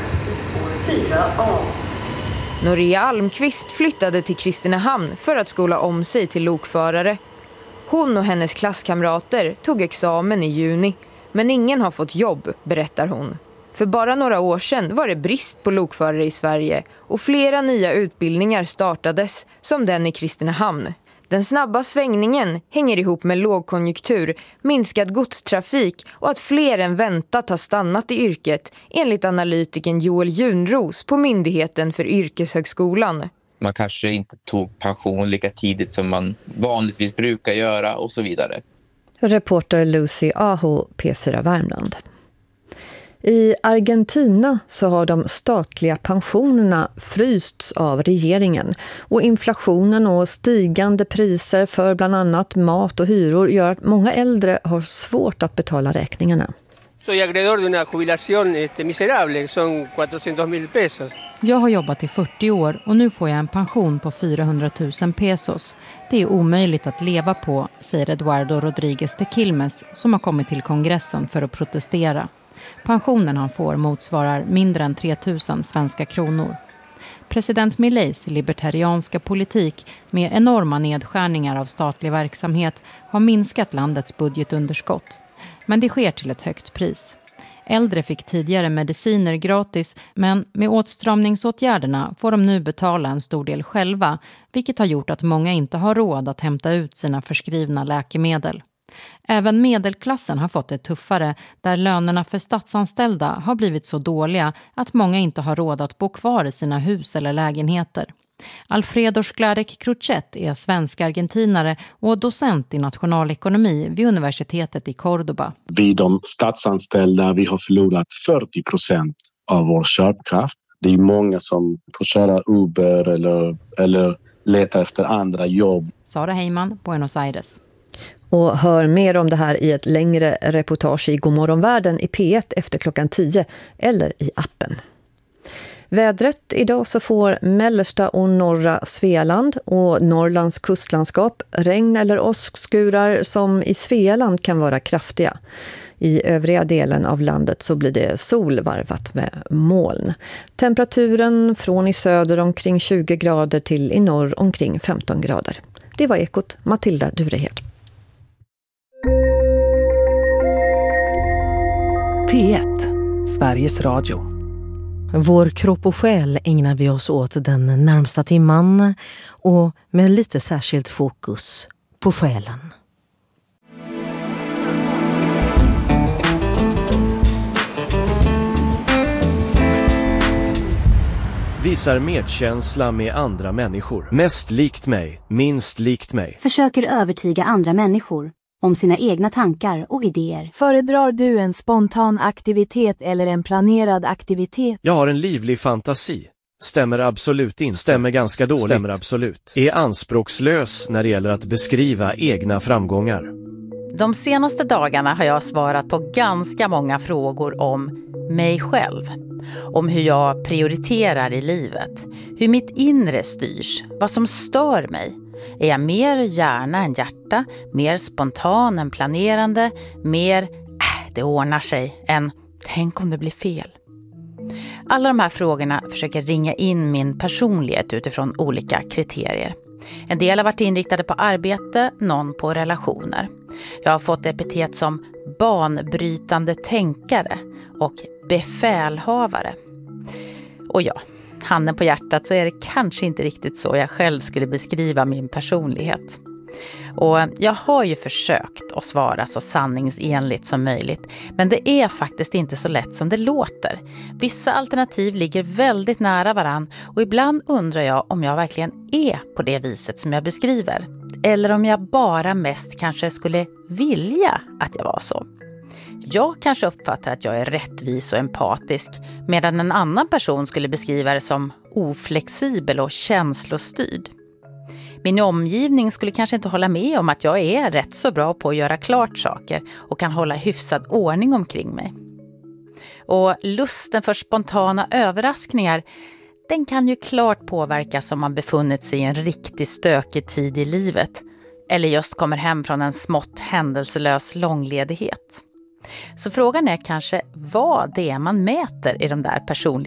dags i spår 4A. Noria Almqvist flyttade till Kristinehamn för att skola om sig till lokförare. Hon och hennes klasskamrater tog examen i juni, men ingen har fått jobb, berättar hon. För bara några år sedan var det brist på lokförare i Sverige och flera nya utbildningar startades, som den i Kristinehamn. Den snabba svängningen hänger ihop med lågkonjunktur, minskad godstrafik och att fler än väntat har stannat i yrket, enligt analytiken Joel Junros på Myndigheten för yrkeshögskolan. Man kanske inte tog pension lika tidigt som man vanligtvis brukar göra och så vidare. Reporter Lucy Aho, P4 Värmland. I Argentina så har de statliga pensionerna frysts av regeringen och inflationen och stigande priser för bland annat mat och hyror gör att många äldre har svårt att betala räkningarna. Soy acreedor de una jubilación miserable, son 400,000 pesos. Jag har jobbat i 40 år och nu får jag en pension på 400 000 pesos. Det är omöjligt att leva på, säger Eduardo Rodríguez de Quilmes som har kommit till kongressen för att protestera. Pensionen han får motsvarar mindre än 3 000 svenska kronor. President Mileis libertarianska politik med enorma nedskärningar av statlig verksamhet har minskat landets budgetunderskott. Men det sker till ett högt pris. Äldre fick tidigare mediciner gratis, men med åtstramningsåtgärderna får de nu betala en stor del själva, vilket har gjort att många inte har råd att hämta ut sina förskrivna läkemedel. Även medelklassen har fått det tuffare, där lönerna för statsanställda har blivit så dåliga att många inte har råd att bo kvar i sina hus eller lägenheter. Alfredo Sklarek Kruchet är svensk-argentinare och docent i nationalekonomi vid universitetet i Córdoba. Vi de statsanställda, vi har förlorat 40% av vår köpkraft. Det är många som får köra Uber eller leta efter andra jobb. Sara Heyman, Buenos Aires. Och hör mer om det här i ett längre reportage i Godmorgonvärlden i P1 efter klockan 10 eller i appen. Vädret idag så får mellersta och norra Svealand och Norrlands kustlandskap regn eller åskskurar som i Svealand kan vara kraftiga. I övriga delen av landet så blir det sol varvat med moln. Temperaturen från i söder omkring 20 grader till i norr omkring 15 grader. Det var Ekot, Matilda Durehed. P1, Sveriges Radio. Vår kropp och själ ägnar vi oss åt den närmsta timman och med lite särskilt fokus på själen. Visar medkänsla med andra människor. Mest likt mig, minst likt mig. Försöker övertyga andra människor om sina egna tankar och idéer. Föredrar du en spontan aktivitet eller en planerad aktivitet? Jag har en livlig fantasi. Stämmer absolut inte. Stämmer ganska dåligt. Stämmer absolut. Är anspråkslös när det gäller att beskriva egna framgångar. De senaste dagarna har jag svarat på ganska många frågor om mig själv. Om hur jag prioriterar i livet. Hur mitt inre styrs. Vad som stör mig. Är jag mer hjärna än hjärta? Mer spontan än planerande? Mer det ordnar sig än tänk om det blir fel? Alla de här frågorna försöker ringa in min personlighet utifrån olika kriterier. En del har varit inriktade på arbete, någon på relationer. Jag har fått epitet som banbrytande tänkare och befälhavare. Och ja, handen på hjärtat så är det kanske inte riktigt så jag själv skulle beskriva min personlighet. Och jag har ju försökt att svara så sanningsenligt som möjligt, men det är faktiskt inte så lätt som det låter. Vissa alternativ ligger väldigt nära varann och ibland undrar jag om jag verkligen är på det viset som jag beskriver. Eller om jag bara mest kanske skulle vilja att jag var så. Jag kanske uppfattar att jag är rättvis och empatisk, medan en annan person skulle beskriva det som oflexibel och känslostyrd. Min omgivning skulle kanske inte hålla med om att jag är rätt så bra på att göra klart saker och kan hålla hyfsad ordning omkring mig. Och lusten för spontana överraskningar, den kan ju klart påverkas om man befunnit sig i en riktigt stökig tid i livet eller just kommer hem från en smått händelselös långledighet. Så frågan är kanske vad det är man mäter i de där personlighetsfaktorerna.